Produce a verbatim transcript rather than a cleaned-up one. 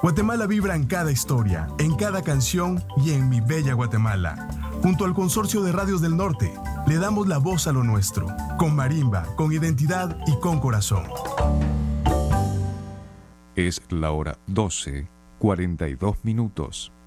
Guatemala vibra en cada historia, en cada canción y en mi bella Guatemala. Junto al Consorcio de Radios del Norte, le damos la voz a lo nuestro, con marimba, con identidad y con corazón. Es la hora doce, cuarenta y dos minutos.